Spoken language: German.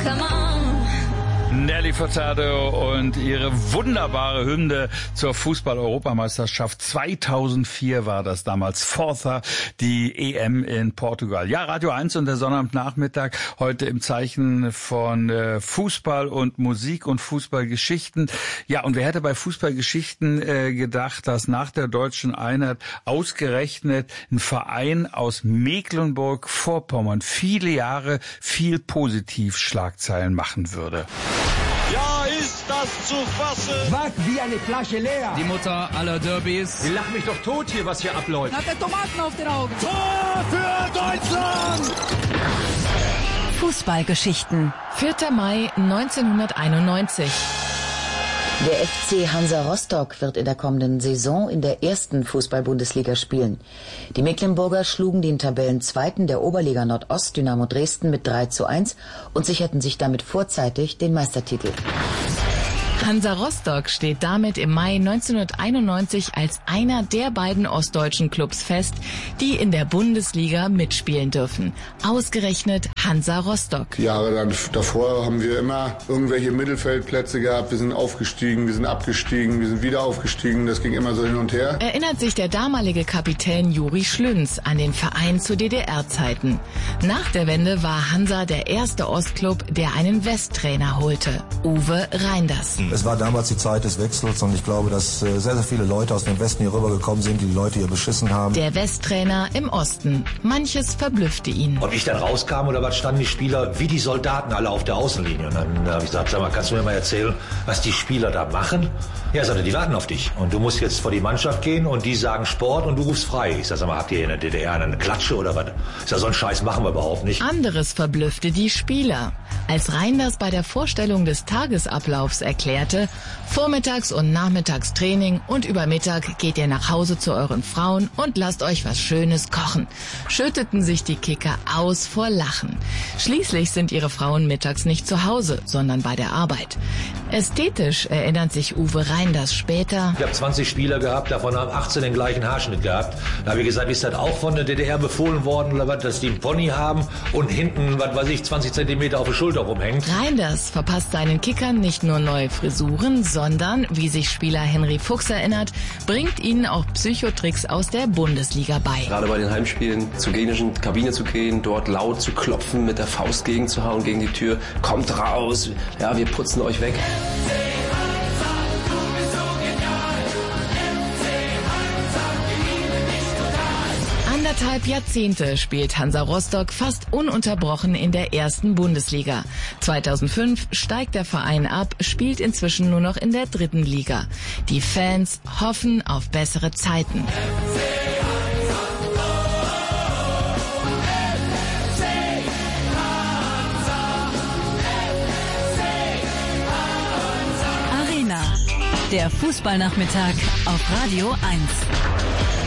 come on. Nelly Furtado und ihre wunderbare Hymne zur Fußball-Europameisterschaft 2004 war das damals, Forza, die EM in Portugal. Ja, Radio 1 und der Sonnabendnachmittag heute im Zeichen von Fußball und Musik und Fußballgeschichten. Ja, und wer hätte bei Fußballgeschichten gedacht, dass nach der deutschen Einheit ausgerechnet ein Verein aus Mecklenburg-Vorpommern viele Jahre viel Positiv-Schlagzeilen machen würde. Ja, ist das zu fassen? Was wie eine Flasche leer. Die Mutter aller Derbys. Sie lachen mich doch tot hier, was hier abläuft. Hat der Tomaten auf den Augen. Tor für Deutschland! Fußballgeschichten. 4. Mai 1991. Der FC Hansa Rostock wird in der kommenden Saison in der ersten Fußball-Bundesliga spielen. Die Mecklenburger schlugen den Tabellenzweiten der Oberliga Nordost Dynamo Dresden mit 3:1 und sicherten sich damit vorzeitig den Meistertitel. Hansa Rostock steht damit im Mai 1991 als einer der beiden ostdeutschen Clubs fest, die in der Bundesliga mitspielen dürfen. Ausgerechnet Hansa Rostock. Jahre dann davor haben wir immer irgendwelche Mittelfeldplätze gehabt. Wir sind aufgestiegen, wir sind abgestiegen, wir sind wieder aufgestiegen. Das ging immer so hin und her. Erinnert sich der damalige Kapitän Juri Schlünz an den Verein zu DDR-Zeiten. Nach der Wende war Hansa der erste Ostklub, der einen Westtrainer holte, Uwe Reinders. Es war damals die Zeit des Wechsels und ich glaube, dass sehr, sehr viele Leute aus dem Westen hier rübergekommen sind, die die Leute hier beschissen haben. Der Westtrainer im Osten. Manches verblüffte ihn. Und ich dann rauskam oder was, standen die Spieler wie die Soldaten alle auf der Außenlinie. Und dann habe ich gesagt, sag mal, kannst du mir mal erzählen, was die Spieler da machen? Ja, sagte, die warten auf dich. Und du musst jetzt vor die Mannschaft gehen und die sagen Sport und du rufst frei. Ich sag mal, habt ihr in der DDR eine Klatsche oder was? Ich sag, so einen Scheiß machen wir überhaupt nicht. Anderes verblüffte die Spieler. Als Reinders bei der Vorstellung des Tagesablaufs erklärte, vormittags und nachmittags Training und über Mittag geht ihr nach Hause zu euren Frauen und lasst euch was Schönes kochen, schütteten sich die Kicker aus vor Lachen. Schließlich sind ihre Frauen mittags nicht zu Hause, sondern bei der Arbeit. Ästhetisch erinnert sich Uwe Reinders später. Ich habe 20 Spieler gehabt, davon haben 18 den gleichen Haarschnitt gehabt. Da habe ich gesagt, ist das auch von der DDR befohlen worden, oder was, dass die einen Pony haben und hinten, was weiß ich, 20 Zentimeter auf der Schulter rumhängt? Reinders verpasst seinen Kickern nicht nur neue Frisuren, sondern, wie sich Spieler Henry Fuchs erinnert, bringt ihnen auch Psychotricks aus der Bundesliga bei. Gerade bei den Heimspielen zur gegnerischen Kabine zu gehen, dort laut zu klopfen, mit der Faust gegenzuhauen gegen die Tür. Kommt raus, ja, wir putzen euch weg. 1,5 Jahrzehnte spielt Hansa Rostock fast ununterbrochen in der ersten Bundesliga. 2005 steigt der Verein ab, spielt inzwischen nur noch in der 3. Liga. Die Fans hoffen auf bessere Zeiten. Arena, der Fußballnachmittag auf Radio 1.